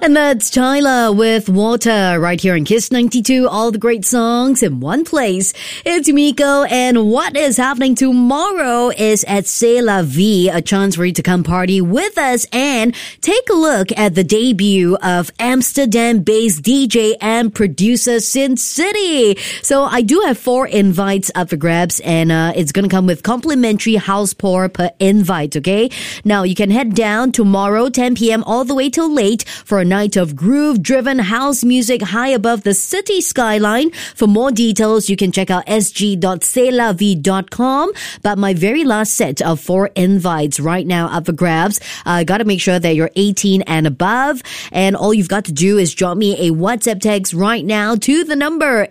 And that's Tyler with Water right here in Kiss 92. All the great songs in one place. It's Miko, and what is happening tomorrow is at C'est La Vie, a chance for you to come party with us and take a look at the debut of Amsterdam-based DJ and producer Sin City. So I do have 4 invites up for grabs, and it's going to come with complimentary house pour per invite, okay? Now you can head down tomorrow 10 p.m. all the way till late for a night of groove-driven house music high above the city skyline. For more details, you can check out sg.cetlavie.com. But my very last set of 4 invites right now up for grabs. Got to make sure that you're 18 and above. And all you've got to do is drop me a WhatsApp text right now to the number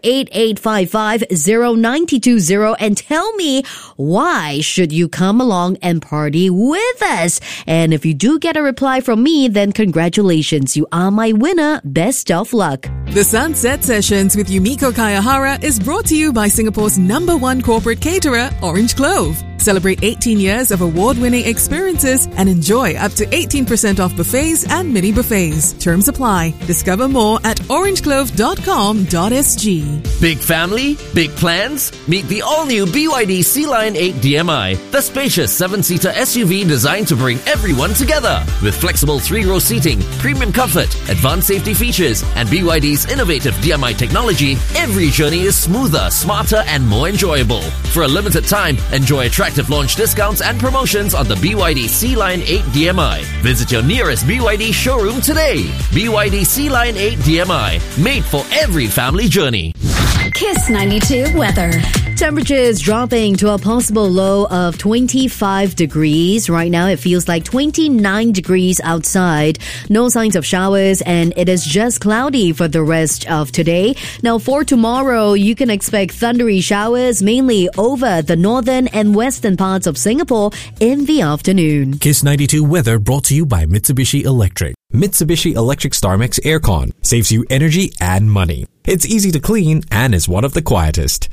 8855-0920 and tell me why should you come along and party with us. And if you do get a reply from me, then congratulations. You are my winner. Best of luck. The Sunset Sessions with Yumiko Kayahara is brought to you by Singapore's #1 corporate caterer, Orange Clove. Celebrate 18 years of award-winning experiences and enjoy up to 18% off buffets and mini buffets. Terms apply. Discover more at orangeclove.com.sg. Big family? Big plans? Meet the all-new BYD Sea-Line 8 DMI, the spacious 7-seater SUV designed to bring everyone together. With flexible 3-row seating, premium comfort, advanced safety features, and BYD's innovative DMI technology, every journey is smoother, smarter, and more enjoyable. For a limited time, enjoy attractive launch discounts and promotions on the BYD Sea-Line 8 DMI. Visit your nearest BYD showroom today. BYD Sea-Line 8 DMI, made for every family journey. Kiss 92 weather. Temperatures dropping to a possible low of 25 degrees. Right now, it feels like 29 degrees outside. No signs of showers, and it is just cloudy for the rest of today. Now, for tomorrow, you can expect thundery showers mainly over the northern and western parts of Singapore in the afternoon. Kiss 92 weather brought to you by Mitsubishi Electric. Mitsubishi Electric StarMax Aircon saves you energy and money. It's easy to clean and is one of the quietest.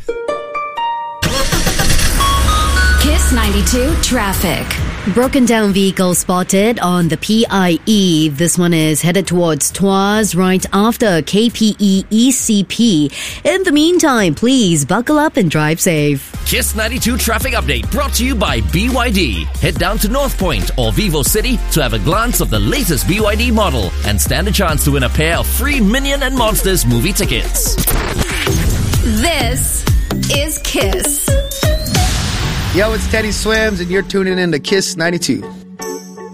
Kiss 92 traffic. Broken down vehicle spotted on the PIE. This one is headed towards Tuas right after KPE ECP. In the meantime, please buckle up and drive safe. Kiss 92 traffic update brought to you by BYD. Head down to North Point or Vivo City to have a glance of the latest BYD model and stand a chance to win a pair of free Minion and Monsters movie tickets. This is Kiss. Yo, it's Teddy Swims, and you're tuning in to Kiss 92.